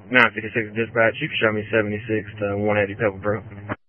956 dispatch, you can show me 76 to 180 Pebble Brook.